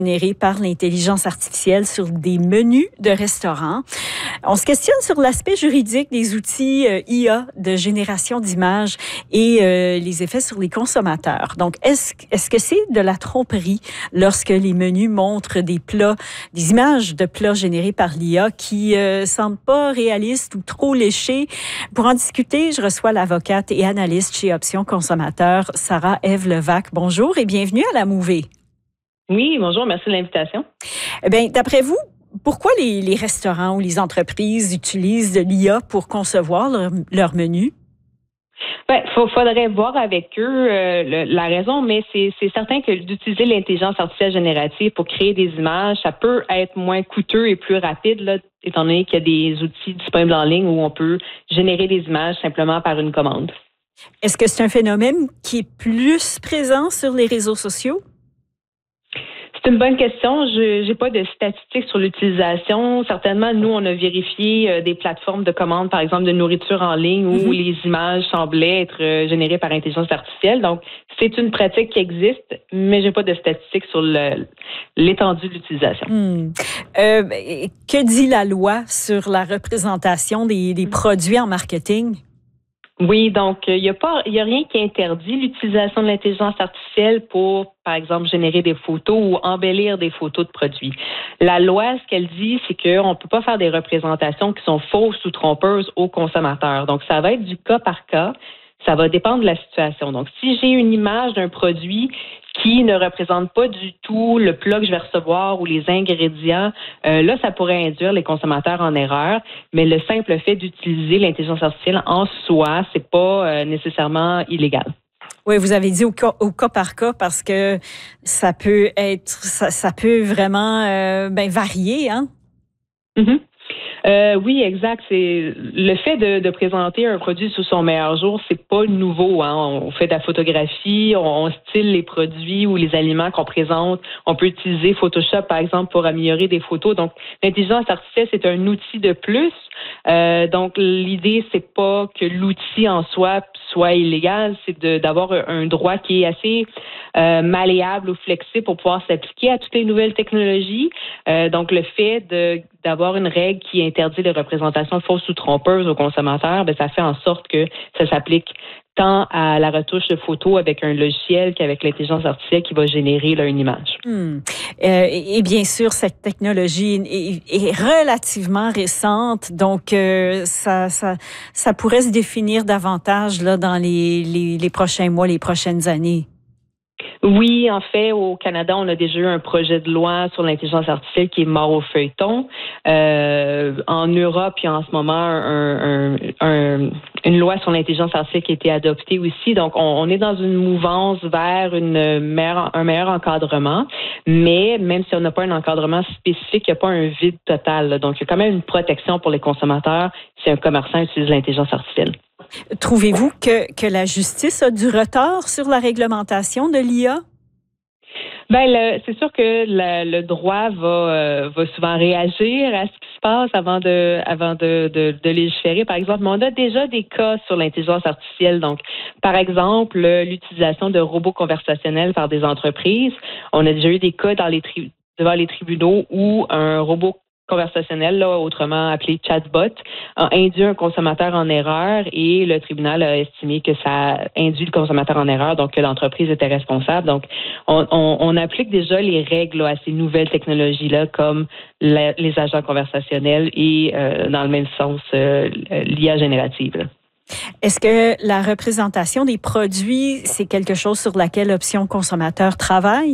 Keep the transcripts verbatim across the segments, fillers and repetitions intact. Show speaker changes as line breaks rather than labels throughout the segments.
générés par l'intelligence artificielle sur des menus de restaurants. On se questionne sur l'aspect juridique des outils euh, I A de génération d'images et euh, les effets sur les consommateurs. Donc, est-ce, est-ce que c'est de la tromperie lorsque les menus montrent des plats, des images de plats générés par l'I A qui euh, semblent pas réalistes ou trop léchés? Pour en discuter, je reçois l'avocate et analyste chez Options Consommateurs, Sarah-Ève Levac. Bonjour et bienvenue à la Mouvée.
Oui, bonjour, merci de l'invitation.
Eh bien, d'après vous, pourquoi les, les restaurants ou les entreprises utilisent de l'I A pour concevoir leur, leur menu?
Ben, il faudrait voir avec eux euh, le, la raison, mais c'est, c'est certain que d'utiliser l'intelligence artificielle générative pour créer des images, ça peut être moins coûteux et plus rapide, là, étant donné qu'il y a des outils disponibles en ligne où on peut générer des images simplement par une commande.
Est-ce que c'est un phénomène qui est plus présent sur les réseaux sociaux?
C'est une bonne question. Je n'ai pas de statistiques sur l'utilisation. Certainement, nous, on a vérifié euh, des plateformes de commande, par exemple, de nourriture en ligne où mm-hmm. les images semblaient être euh, générées par intelligence artificielle. Donc, c'est une pratique qui existe, mais je n'ai pas de statistiques sur le, l'étendue de l'utilisation.
Mm. Euh, que dit la loi sur la représentation des, des produits en marketing?
Oui, donc il n'y a pas, il y a rien qui interdit l'utilisation de l'intelligence artificielle pour, par exemple, générer des photos ou embellir des photos de produits. La loi, ce qu'elle dit, c'est qu'on ne peut pas faire des représentations qui sont fausses ou trompeuses aux consommateurs. Donc, ça va être du cas par cas. Ça va dépendre de la situation. Donc, si j'ai une image d'un produit qui ne représente pas du tout le plat que je vais recevoir ou les ingrédients, euh, là, ça pourrait induire les consommateurs en erreur. Mais le simple fait d'utiliser l'intelligence artificielle en soi, c'est pas euh, nécessairement illégal.
Oui, vous avez dit au cas, au cas par cas parce que ça peut être, ça, ça peut vraiment euh, ben, varier, hein?
Mm-hmm. Euh, oui, exact. C'est le fait de, de présenter un produit sous son meilleur jour, c'est pas nouveau. Hein? On fait de la photographie, on, on style les produits ou les aliments qu'on présente. On peut utiliser Photoshop, par exemple, pour améliorer des photos. Donc, l'intelligence artificielle, c'est un outil de plus. Euh, donc, l'idée, c'est pas que l'outil en soi soit illégal, c'est de, d'avoir un droit qui est assez euh, malléable ou flexible pour pouvoir s'appliquer à toutes les nouvelles technologies. Euh, donc, le fait de, d'avoir une règle qui interdit les représentations fausses ou trompeuses aux consommateurs, bien, ça fait en sorte que ça s'applique tant à la retouche de photos avec un logiciel qu'avec l'intelligence artificielle qui va générer là, une image.
Hmm. Euh, et bien sûr, cette technologie est, est relativement récente, donc euh, ça, ça, ça pourrait se définir davantage là, dans les, les, les prochains mois, les prochaines années.
Oui, en fait, au Canada, on a déjà eu un projet de loi sur l'intelligence artificielle qui est mort au feuilleton. Euh, en Europe, il y a en ce moment un, un, un, une loi sur l'intelligence artificielle qui a été adoptée aussi. Donc, on, on est dans une mouvance vers une meilleure, un meilleur encadrement. Mais même si on n'a pas un encadrement spécifique, il n'y a pas un vide total. Là. Donc, il y a quand même une protection pour les consommateurs si un commerçant utilise l'intelligence artificielle.
Trouvez-vous que, que la justice a du retard sur la réglementation de l'I A?
Ben, le, c'est sûr que la, le droit va, euh, va souvent réagir à ce qui se passe avant de, avant de, de, de légiférer, par exemple. Mais on a déjà des cas sur l'intelligence artificielle. Donc, par exemple, l'utilisation de robots conversationnels par des entreprises. On a déjà eu des cas dans les tri- devant les tribunaux où un robot conversationnel, là, autrement appelé chatbot, a induit un consommateur en erreur et le tribunal a estimé que ça induit le consommateur en erreur, donc que l'entreprise était responsable. Donc, on, on, on applique déjà les règles là, à ces nouvelles technologies-là, comme la, les agents conversationnels et, euh, dans le même sens, euh, l'I A générative. Là.
Est-ce que la représentation des produits, c'est quelque chose sur laquelle Options Consommateurs travaille?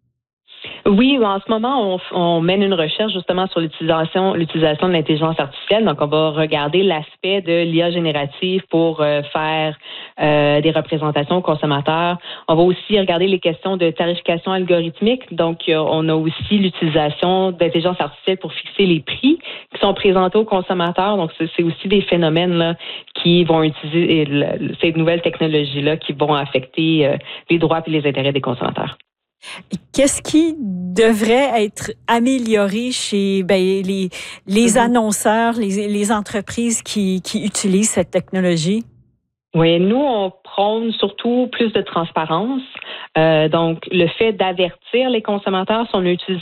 Oui, en ce moment, on, on mène une recherche justement sur l'utilisation, l'utilisation de l'intelligence artificielle. Donc, on va regarder l'aspect de l'I A générative pour euh, faire euh, des représentations aux consommateurs. On va aussi regarder les questions de tarification algorithmique. Donc, euh, on a aussi l'utilisation d'intelligence artificielle pour fixer les prix qui sont présentés aux consommateurs. Donc, c'est, c'est aussi des phénomènes là, qui vont utiliser le, ces nouvelles technologies-là qui vont affecter euh, les droits et les intérêts des consommateurs.
Qu'est-ce qui devrait être amélioré chez ben, les, les mm-hmm. annonceurs, les, les entreprises qui, qui utilisent cette technologie?
Oui, nous, on prône surtout plus de transparence. Euh, donc, le fait d'avertir les consommateurs si on utilise